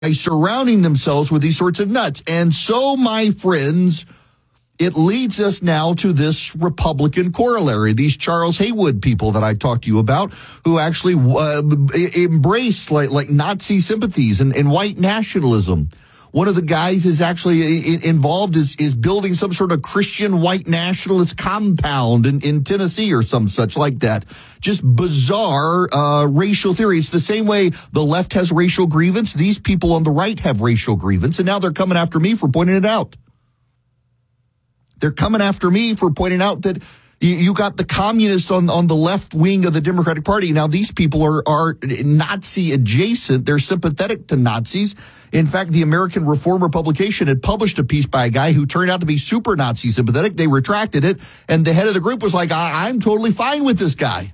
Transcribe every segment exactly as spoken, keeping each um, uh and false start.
surrounding themselves with these sorts of nuts. And so, my friends, it leads us now to this Republican corollary, these Charles Haywood people that I talked to you about, who actually uh, embrace like, like Nazi sympathies and, and white nationalism. One of the guys is actually involved is, is building some sort of Christian white nationalist compound in, in Tennessee or some such like that. Just bizarre uh, racial theories. The same way the left has racial grievance, these people on the right have racial grievance, and now they're coming after me for pointing it out. They're coming after me for pointing out that you, you got the communists on, on the left wing of the Democratic Party. Now, these people are, are Nazi adjacent. They're sympathetic to Nazis. In fact, the American Reformer publication had published a piece by a guy who turned out to be super Nazi sympathetic. They retracted it, and the head of the group was like, I, I'm totally fine with this guy.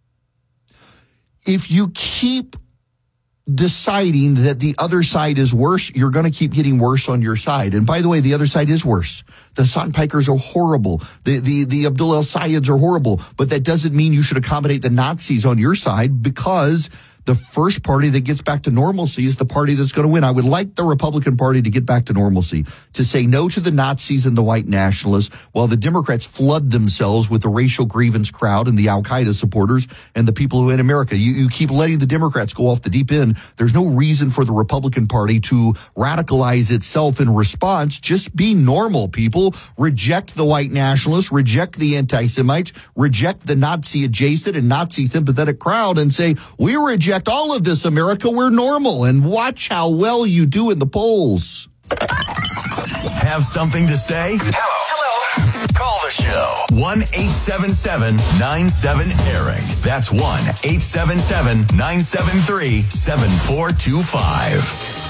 If you keep deciding that the other side is worse, you're going to keep getting worse on your side. And by the way, the other side is worse. The Sonpikers are horrible. The, the, the Abdul El-Sayeds are horrible. But that doesn't mean you should accommodate the Nazis on your side, because the first party that gets back to normalcy is the party that's going to win. I would like the Republican Party to get back to normalcy, to say no to the Nazis and the white nationalists, while the Democrats flood themselves with the racial grievance crowd and the Al-Qaeda supporters and the people who in America. You, you keep letting the Democrats go off the deep end. There's no reason for the Republican Party to radicalize itself in response. Just be normal, people. Reject the white nationalists, reject the anti-Semites, reject the Nazi adjacent and Nazi sympathetic crowd, and say, we reject all of this, America. We're normal, and watch how well you do in the polls. Have something to say? Hello. Hello. Call the show. one eight seven seven nine seven Eric. That's one eight seven seven nine seven three seven four two five.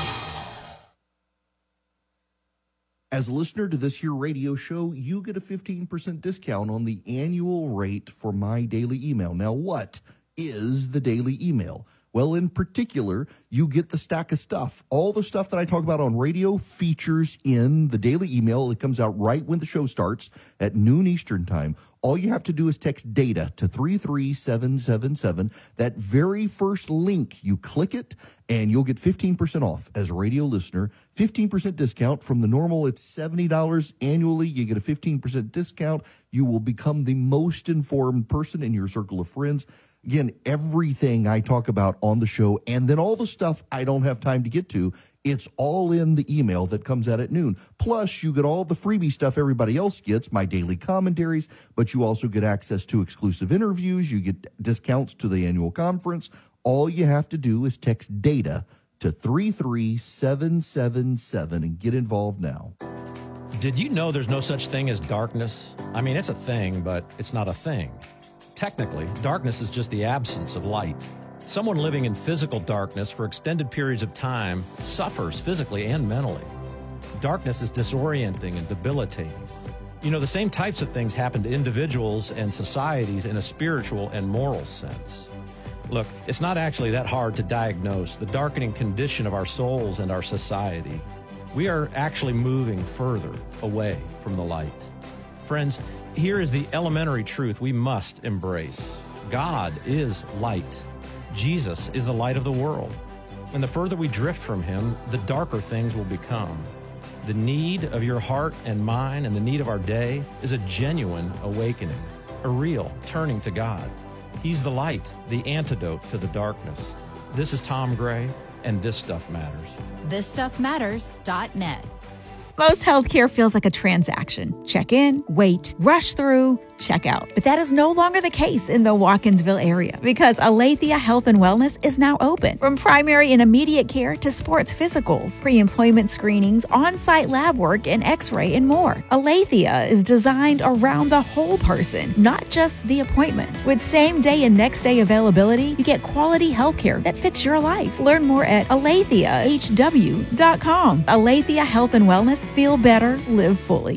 As a listener to this here radio show, you get a fifteen percent discount on the annual rate for my daily email. Now, what is the daily email? Well, in particular, you get the stack of stuff. All the stuff that I talk about on radio features in the daily email. It comes out right when the show starts at noon Eastern time. All you have to do is text DATA to three three seven seven seven. That very first link, you click it, and you'll get fifteen percent off as a radio listener. fifteen percent discount from the normal. It's seventy dollars annually. You get a fifteen percent discount. You will become the most informed person in your circle of friends. Again, everything I talk about on the show, and then all the stuff I don't have time to get to, it's all in the email that comes out at noon. Plus, you get all the freebie stuff everybody else gets, my daily commentaries, but you also get access to exclusive interviews. You get discounts to the annual conference. All you have to do is text DATA to three three seven seven seven and get involved now. Did you know there's no such thing as darkness? I mean, it's a thing, but it's not a thing. Technically, darkness is just the absence of light. Someone living in physical darkness for extended periods of time suffers physically and mentally. Darkness is disorienting and debilitating. You know, the same types of things happen to individuals and societies in a spiritual and moral sense. Look, it's not actually that hard to diagnose the darkening condition of our souls and our society. We are actually moving further away from the light. Friends, here is the elementary truth we must embrace. God is light. Jesus is the light of the world. And the further we drift from him, the darker things will become. The need of your heart and mine and the need of our day is a genuine awakening, a real turning to God. He's the light, the antidote to the darkness. This is Tom Gray, and This Stuff Matters. this stuff matters dot net. Most healthcare feels like a transaction. Check in, wait, rush through, check out. But that is no longer the case in the Watkinsville area because Aletheia Health and Wellness is now open. From primary and immediate care to sports physicals, pre-employment screenings, on-site lab work, and x-ray and more. Aletheia is designed around the whole person, not just the appointment. With same-day and next-day availability, you get quality healthcare that fits your life. Learn more at aletheia h w dot com. Aletheia Health and Wellness. Feel better, live fully.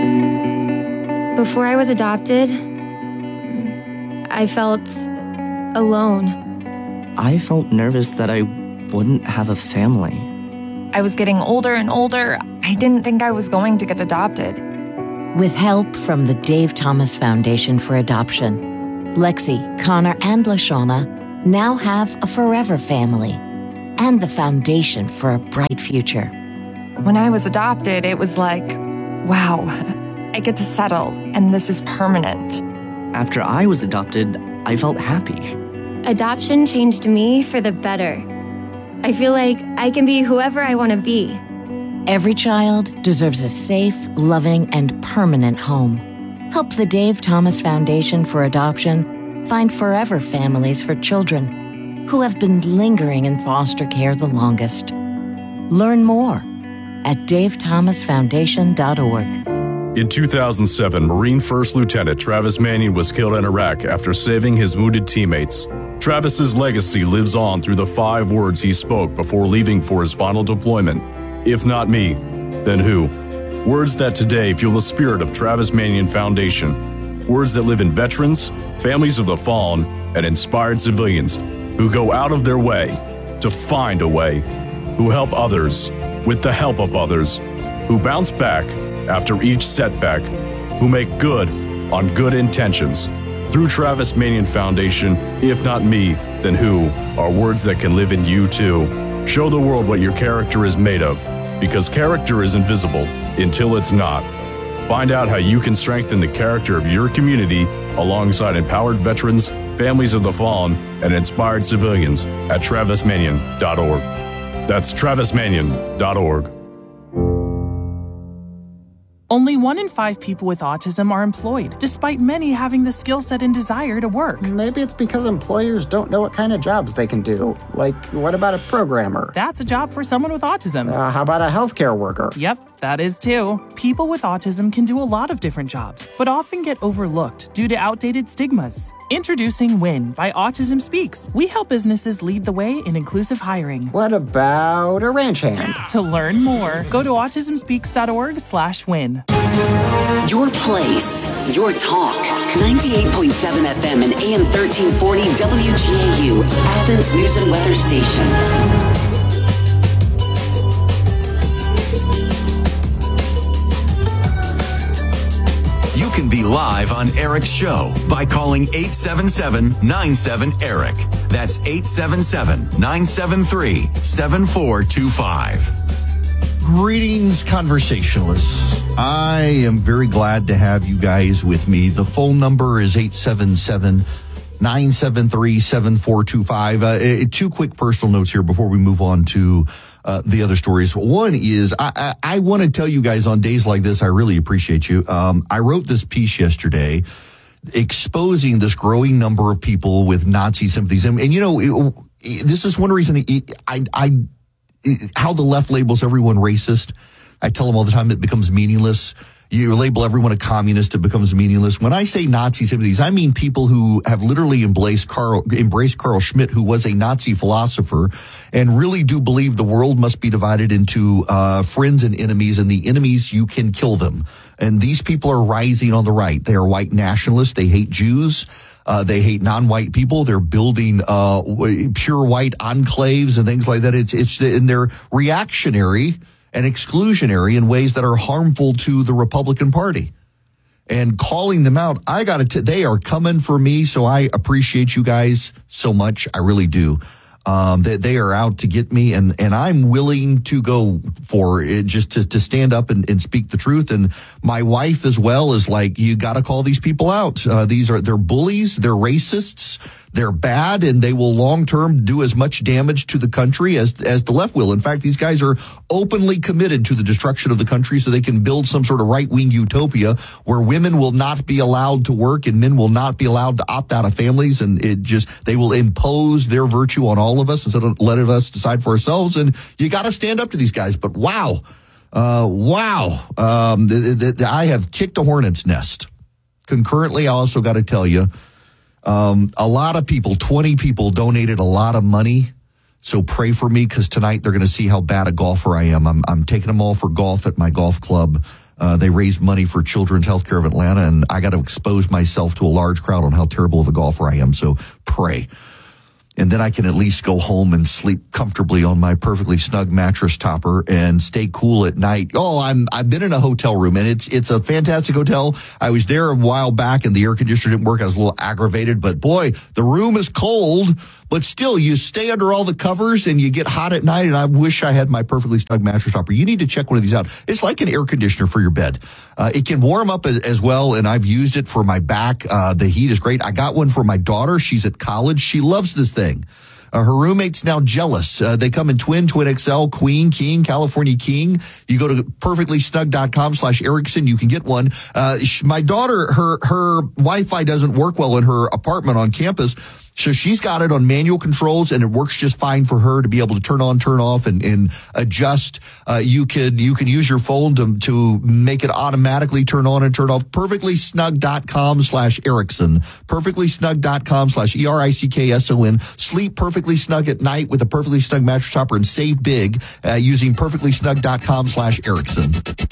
Before I was adopted, I felt alone. I felt nervous that I wouldn't have a family. I was getting older and older. I didn't think I was going to get adopted. With help from the Dave Thomas Foundation for Adoption, Lexi, Connor, and LaShawna now have a forever family. and the foundation for a bright future. When I was adopted, it was like, wow, I get to settle, and this is permanent. After I was adopted, I felt happy. Adoption changed me for the better. I feel like I can be whoever I want to be. Every child deserves a safe, loving, and permanent home. Help the Dave Thomas Foundation for Adoption find forever families for children who have been lingering in foster care the longest. Learn more at dave thomas foundation dot org. In two thousand seven, Marine First Lieutenant Travis Manion was killed in Iraq after saving his wounded teammates. Travis's legacy lives on through the five words he spoke before leaving for his final deployment. If not me, then who? Words that today fuel the spirit of Travis Manion Foundation. Words that live in veterans, families of the fallen, and inspired civilians who go out of their way to find a way, who help others with the help of others, who bounce back after each setback, who make good on good intentions. Through Travis Manion Foundation, if not me, then who, are words that can live in you too. Show the world what your character is made of, because character is invisible until it's not. Find out how you can strengthen the character of your community alongside empowered veterans, families of the fallen, and inspired civilians at travis manion dot org. That's travis manion dot org. Only one in five people with autism are employed, despite many having the skill set and desire to work. Maybe it's because employers don't know what kind of jobs they can do. Like, what about a programmer? That's a job for someone with autism. Uh, how about a healthcare worker? Yep, that is too. People with autism can do a lot of different jobs, but often get overlooked due to outdated stigmas. Introducing WIN by Autism Speaks. We help businesses lead the way in inclusive hiring. What about a ranch hand? To learn more, go to autism speaks dot org slash win. Your place, your talk. ninety-eight point seven F M and A M thirteen forty W G A U, Athens News and Weather Station. You can be live on Eric's show by calling eight seven seven, nine seven, ERIC. That's eight seven seven, nine seven three, seven four two five. Greetings, conversationalists. I am very glad to have you guys with me. The phone number is eight seven seven, nine seven three, seven four two five. Uh, two quick personal notes here before we move on to Uh, the other stories. One is I, I, I want to tell you guys on days like this, I really appreciate you. Um, I wrote this piece yesterday exposing this growing number of people with Nazi sympathies. And, and you know, it, it, this is one reason it, I, I, it, how the left labels everyone racist. I tell them all the time it becomes meaningless. You label everyone a communist, it becomes meaningless. When I say Nazi sympathies, I mean people who have literally embraced Carl, embraced Carl Schmitt, who was a Nazi philosopher, and really do believe the world must be divided into uh friends and enemies, and the enemies, you can kill them. And these people are rising on the right. They are white nationalists. They hate Jews. Uh, they hate non-white people. They're building uh pure white enclaves and things like that. It's it's and they're reactionary and exclusionary in ways that are harmful to the Republican Party. And calling them out, I got to, they are coming for me. So I appreciate you guys so much. I really do. Um, they, they are out to get me, and, and I'm willing to go for it, just to, to stand up and, and speak the truth. And my wife as well is like, you got to call these people out. Uh, these are, they're bullies. They're racists. They're bad, and they will long term do as much damage to the country as as the left will. In fact, these guys are openly committed to the destruction of the country so they can build some sort of right wing utopia where women will not be allowed to work and men will not be allowed to opt out of families. And it just, they will impose their virtue on all of us instead of letting us decide for ourselves. And you got to stand up to these guys. But wow, uh, wow, um, th- th- th- I have kicked a hornet's nest. Concurrently, I also got to tell you, Um, a lot of people, twenty people donated a lot of money. So pray for me, because tonight they're going to see how bad a golfer I am. I'm, I'm taking them all for golf at my golf club. Uh, they raised money for Children's Healthcare of Atlanta, and I got to expose myself to a large crowd on how terrible of a golfer I am. So pray. And then I can at least go home and sleep comfortably on my perfectly snug mattress topper and stay cool at night. Oh, I'm, I've been in a hotel room, and it's, it's a fantastic hotel. I was there a while back and the air conditioner didn't work. I was a little aggravated, but boy, the room is cold, but still you stay under all the covers and you get hot at night. And I wish I had my Perfectly Snug mattress topper. You need to check one of these out. It's like an air conditioner for your bed. Uh, it can warm up as, as well. And I've used it for my back. Uh, the heat is great. I got one for my daughter. She's at college. She loves this thing. Uh, her roommate's now jealous. Uh, they come in twin, twin X L, queen, king, California king. You go to perfectly snug dot com slash Erickson. You can get one. Uh, sh- my daughter, her, her Wi-Fi doesn't work well in her apartment on campus. So she's got it on manual controls, and it works just fine for her to be able to turn on, turn off, and, and adjust. Uh, you can, you can use your phone to, to make it automatically turn on and turn off. perfectly snug dot com slash Erickson. perfectly snug dot com slash E R I C K S O N. Sleep perfectly snug at night with a Perfectly Snug mattress topper and save big, uh, using perfectly snug dot com slash Erickson.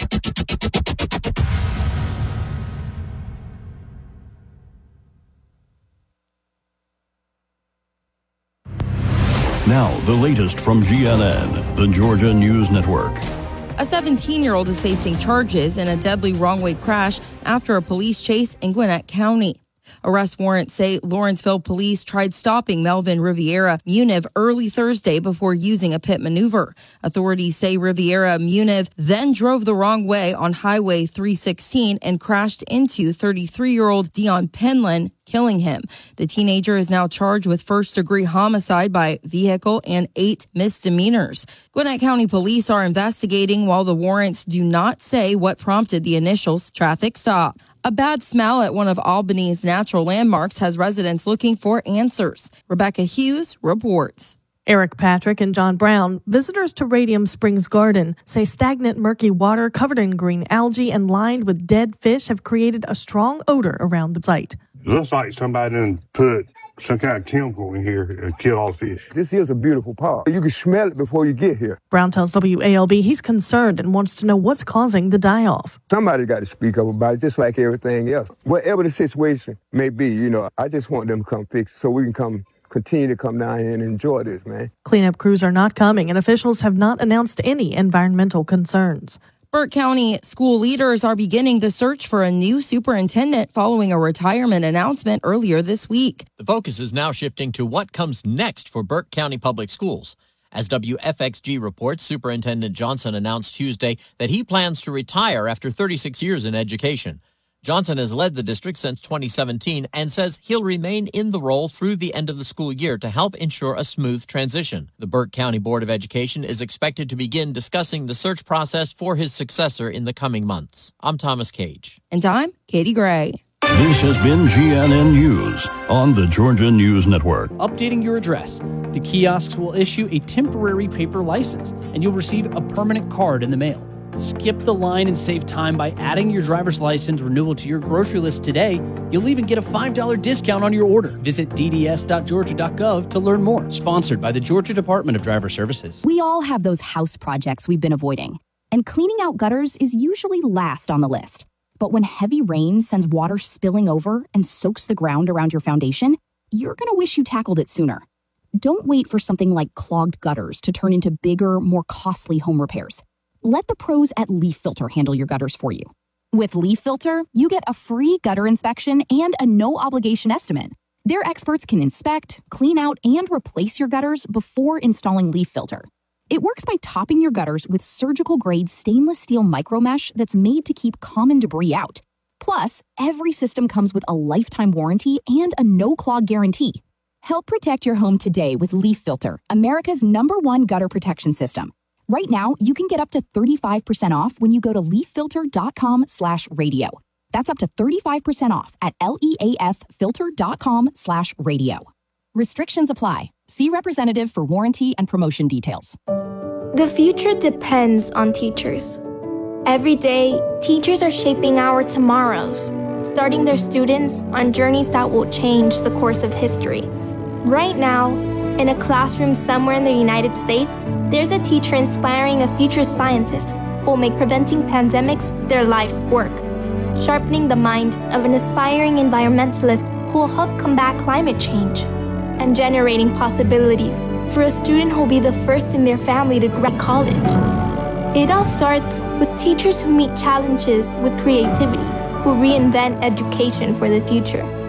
Now, the latest from G N N, the Georgia News Network. A seventeen-year-old is facing charges in a deadly wrong-way crash after a police chase in Gwinnett County. Arrest warrants say Lawrenceville police tried stopping Melvin Riviera Muniv early Thursday before using a pit maneuver. Authorities say Riviera Muniv then drove the wrong way on Highway three sixteen and crashed into thirty-three-year-old Dion Penland, killing him. The teenager is now charged with first-degree homicide by vehicle and eight misdemeanors. Gwinnett County police are investigating while the warrants do not say what prompted the initial traffic stop. A bad smell at one of Albany's natural landmarks has residents looking for answers. Rebecca Hughes reports. Eric Patrick and John Brown, visitors to Radium Springs Garden, say stagnant murky water covered in green algae and lined with dead fish have created a strong odor around the site. It looks like somebody done put some kind of chemical in here to kill all fish. This is a beautiful park. You can smell it before you get here. Brown tells W A L B he's concerned and wants to know what's causing the die-off. Somebody got to speak up about it, just like everything else. Whatever the situation may be, you know, I just want them to come fix it so we can come continue to come down here and enjoy this, man. Cleanup crews are not coming, and officials have not announced any environmental concerns. Burke County school leaders are beginning the search for a new superintendent following a retirement announcement earlier this week. The focus is now shifting to what comes next for Burke County Public Schools. As W F X G reports, Superintendent Johnson announced Tuesday that he plans to retire after thirty-six years in education. Johnson has led the district since twenty seventeen and says he'll remain in the role through the end of the school year to help ensure a smooth transition. The Burke County Board of Education is expected to begin discussing the search process for his successor in the coming months. I'm Thomas Cage. And I'm Katie Gray. This has been G N N News on the Georgia News Network. Updating your address. The kiosks will issue a temporary paper license, and you'll receive a permanent card in the mail. Skip the line and save time by adding your driver's license renewal to your grocery list today. You'll even get a five dollars discount on your order. Visit d d s dot georgia dot gov to learn more. Sponsored by the Georgia Department of Driver Services. We all have those house projects we've been avoiding, and cleaning out gutters is usually last on the list. But when heavy rain sends water spilling over and soaks the ground around your foundation, you're going to wish you tackled it sooner. Don't wait for something like clogged gutters to turn into bigger, more costly home repairs. Let the pros at Leaf Filter handle your gutters for you. With Leaf Filter, you get a free gutter inspection and a no-obligation estimate. Their experts can inspect, clean out, and replace your gutters before installing Leaf Filter. It works by topping your gutters with surgical-grade stainless steel micromesh that's made to keep common debris out. Plus, every system comes with a lifetime warranty and a no-clog guarantee. Help protect your home today with Leaf Filter, America's number one gutter protection system. Right now, you can get up to thirty-five percent off when you go to leaf filter dot com slash radio. That's up to thirty-five percent off at leaf filter dot com slash radio. Restrictions apply. See representative for warranty and promotion details. The future depends on teachers. Every day, teachers are shaping our tomorrows, starting their students on journeys that will change the course of history. Right now, in a classroom somewhere in the United States, there's a teacher inspiring a future scientist who will make preventing pandemics their life's work, sharpening the mind of an aspiring environmentalist who will help combat climate change, and generating possibilities for a student who will be the first in their family to graduate college. It all starts with teachers who meet challenges with creativity, who reinvent education for the future.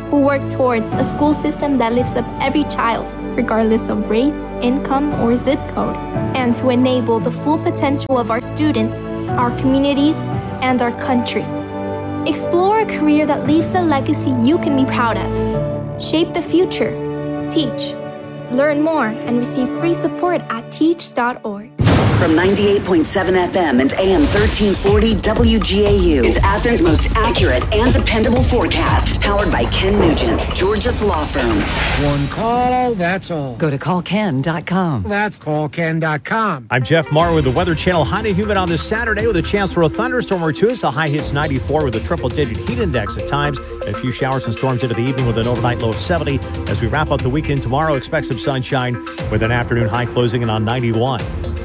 who work towards a school system that lifts up every child, regardless of race, income, or zip code, and to enable the full potential of our students, our communities, and our country. Explore a career that leaves a legacy you can be proud of. Shape the future. Teach. Learn more and receive free support at teach dot org. From ninety-eight point seven F M and A M thirteen forty W G A U, it's Athens' most accurate and dependable forecast. Powered by Ken Nugent, Georgia's law firm. One call, that's all. Go to call ken dot com. That's call ken dot com. I'm Jeff Martin with the Weather Channel. Hot and humid on this Saturday with a chance for a thunderstorm or two. The high hits ninety-four with a triple-digit heat index at times. A few showers and storms into the evening with an overnight low of seventy. As we wrap up the weekend tomorrow, expect some sunshine with an afternoon high closing in on ninety-one.